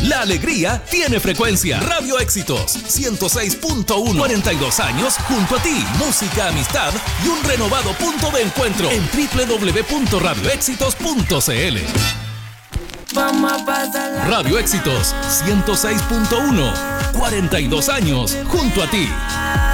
La alegría tiene frecuencia. Radio Éxitos 106.1. 42 años junto a ti. Música, amistad y un renovado punto de encuentro en www.radioéxitos.cl. Radio Éxitos 106.1. 42 años junto a ti.